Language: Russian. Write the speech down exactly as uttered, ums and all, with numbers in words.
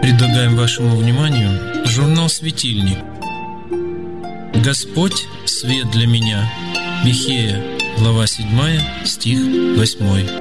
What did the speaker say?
Предлагаем вашему вниманию журнал «Светильник». «Господь – свет для меня». Михея, глава седьмая, стих восьмой.